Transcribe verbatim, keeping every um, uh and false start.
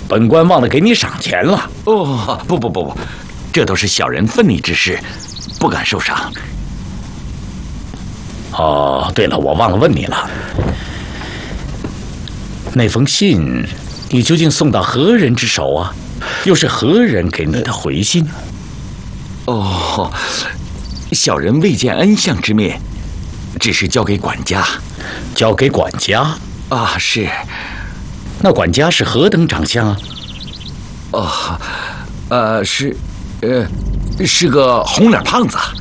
本官忘了给你赏钱了。 哦，不不不不，这都是小人分内之事，不敢受赏。 哦，对了，我忘了问你了，那封信你究竟送到何人之手啊？又是何人给你的回信？ 哦，小人未见恩相之面，只是交给管家。 交给管家？ 啊，是。 那管家是何等长相啊？ 哦，呃，是，呃，是个红脸胖子。